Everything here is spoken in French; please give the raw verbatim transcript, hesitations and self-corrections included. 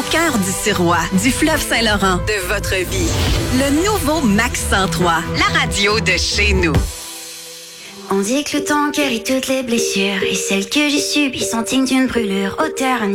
cœur du Sirois, du fleuve Saint-Laurent, de votre vie. Le nouveau Max cent trois, la radio de chez nous. On dit que le temps guérit toutes les blessures et celles que j'ai subies sont dignes d'une brûlure au dernier.